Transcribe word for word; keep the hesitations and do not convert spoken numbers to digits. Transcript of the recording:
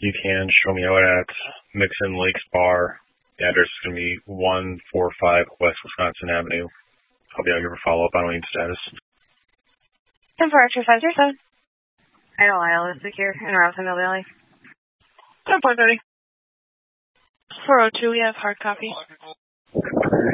you can show me out at Mixon Lakes Bar. The address is going to be one forty-five West Wisconsin Avenue. I'll be out here for follow-up. I don't need status. ten four exercise your son. Idle Isle is secure in Rossendale Valley. ten four thirty. four oh two, we have hard copy.